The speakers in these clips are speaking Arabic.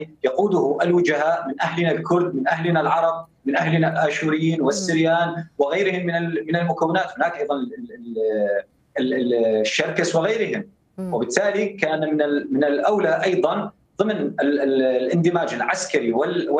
يقوده الوجهاء من أهلنا الكرد، من أهلنا العرب، من أهلنا الآشوريين والسريان وغيرهم من المكونات. هناك أيضا الشركس وغيرهم. وبالتالي كان من الأولى أيضا ضمن الاندماج العسكري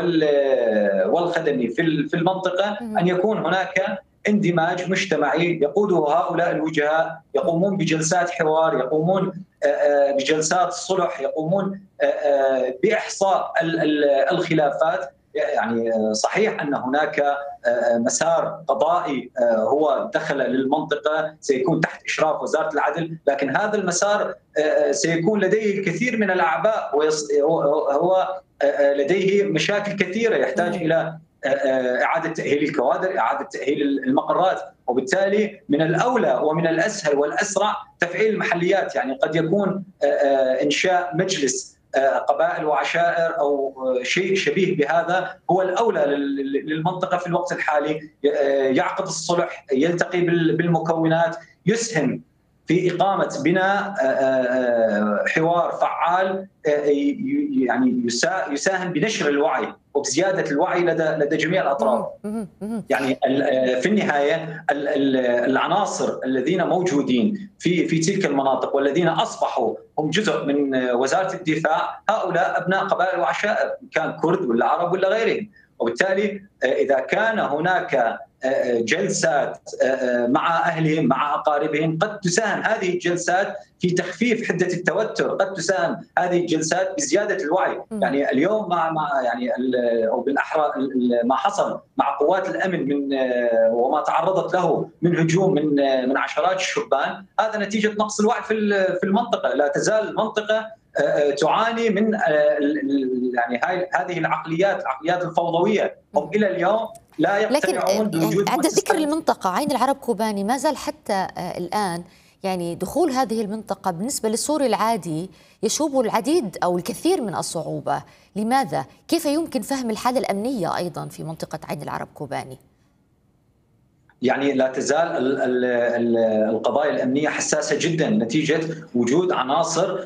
والخدمي في المنطقة أن يكون هناك اندماج مجتمعي يقوده هؤلاء الوجهاء، يقومون بجلسات حوار، يقومون بجلسات صلح، يقومون بإحصاء الخلافات. يعني صحيح أن هناك مسار قضائي هو دخل للمنطقة سيكون تحت إشراف وزارة العدل، لكن هذا المسار سيكون لديه الكثير من الأعباء، وهو لديه مشاكل كثيرة يحتاج إلى إعادة تأهيل الكوادر، إعادة تأهيل المقرات. وبالتالي من الأولى ومن الأسهل والأسرع تفعيل المحليات. يعني قد يكون إنشاء مجلس قبائل وعشائر أو شيء شبيه بهذا هو الأولى للمنطقة في الوقت الحالي، يعقد الصلح، يلتقي بالمكونات، يسهم في إقامة بناء حوار فعال، يعني يساهم بنشر الوعي وبزيادة الوعي لدى جميع الأطراف. يعني في النهاية العناصر الذين موجودين في تلك المناطق والذين أصبحوا هم جزء من وزارة الدفاع هؤلاء أبناء قبائل وعشائر، كان كرد ولا عرب ولا غيرهم. وبالتالي إذا كان هناك جلسات مع أهلهم مع أقاربهم، قد تساهم هذه الجلسات في تخفيف حدة التوتر، قد تساهم هذه الجلسات بزيادة الوعي. يعني اليوم مع يعني أو بالأحرى ما حصل مع قوات الأمن من وما تعرضت له من هجوم من عشرات الشبان، هذا نتيجة نقص الوعي في المنطقة. لا تزال المنطقة تعاني من يعني هذه العقليات الفوضوية. هم إلى اليوم لا يقتنعون بوجود عند ذكر المنطقة عين العرب كوباني، ما زال حتى الآن يعني دخول هذه المنطقة بالنسبة للسوري العادي يشوب العديد أو الكثير من الصعوبة. لماذا؟ كيف يمكن فهم الحالة الأمنية أيضا في منطقة عين العرب كوباني؟ يعني لا تزال القضايا الأمنية حساسة جدا نتيجة وجود عناصر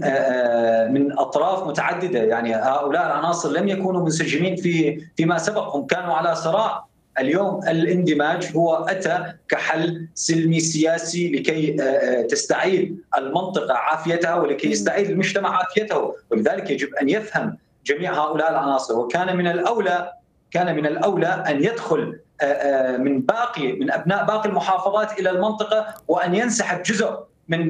من أطراف متعددة. يعني هؤلاء العناصر لم يكونوا منسجمين فيما سبق، هم كانوا على صراع. اليوم الاندماج هو أتى كحل سلمي سياسي لكي تستعيد المنطقة عافيتها ولكي يستعيد المجتمع عافيته. ولذلك يجب أن يفهم جميع هؤلاء العناصر، وكان من الأولى أن يدخل من أبناء باقي المحافظات إلى المنطقة، وأن ينسحب جزء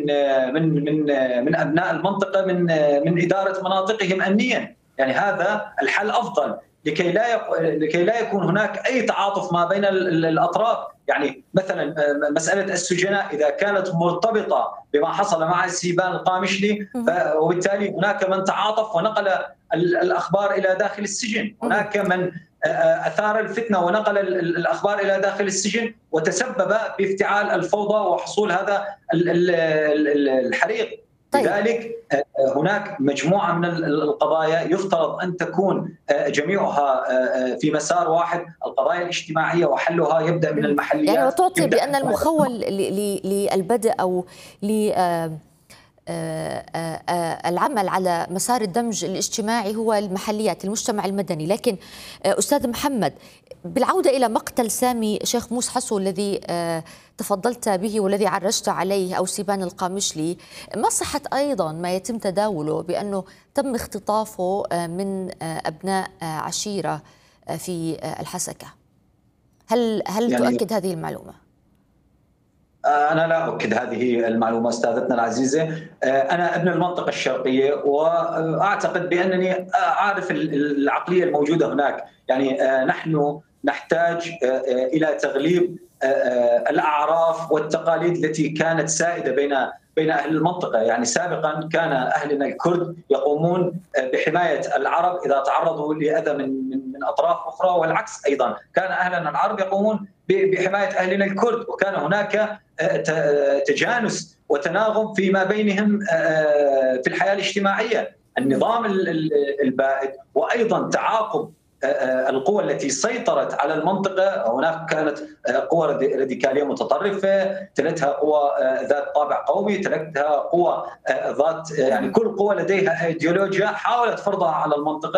من أبناء المنطقة من إدارة مناطقهم أمنيا. يعني هذا الحل أفضل لكي لا يكون هناك أي تعاطف ما بين الأطراف. يعني مثلا مسألة السجناء إذا كانت مرتبطة بما حصل مع سيبان القامشلي، وبالتالي هناك من تعاطف ونقل الأخبار إلى داخل السجن، هناك من أثار الفتنة ونقل الأخبار إلى داخل السجن وتسبب بافتعال الفوضى وحصول هذا الحريق. لذلك هناك مجموعة من القضايا يفترض أن تكون جميعها في مسار واحد، القضايا الاجتماعية وحلها يبدأ من المحليات. يعني وتعطي بأن المخول للبدء أو العمل على مسار الدمج الاجتماعي هو المحليات، المجتمع المدني. لكن أستاذ محمد، بالعودة إلى مقتل سامي شيخ موسى حسو الذي تفضلت به والذي عرجت عليه، أو سيبان القامشلي، ما صحة أيضا ما يتم تداوله بأنه تم اختطافه من أبناء عشيرة في الحسكة؟ هل يعني تؤكد هذه المعلومة؟ أنا لا أؤكد هذه المعلومة أستاذتنا العزيزة. أنا ابن المنطقة الشرقية، وأعتقد بأنني أعرف العقلية الموجودة هناك. يعني نحن نحتاج إلى تغليب الأعراف والتقاليد التي كانت سائدة بين أهل المنطقة. يعني سابقا كان أهلنا الكرد يقومون بحماية العرب إذا تعرضوا لأذى من أطراف أخرى، والعكس أيضا كان أهلنا العرب يقومون بحماية أهلنا الكرد، وكان هناك تجانس وتناغم فيما بينهم في الحياة الاجتماعية. النظام البائد وأيضا تعاقب القوى التي سيطرت على المنطقة. هناك كانت قوى راديكالية متطرفة، تلتها قوى ذات طابع قومي، تلتها قوى ذات يعني كل قوى لديها ايديولوجيا حاولت فرضها على المنطقة.